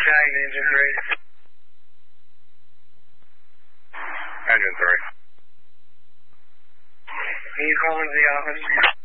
Tag engine 3. Engine 3. Can you call into the office?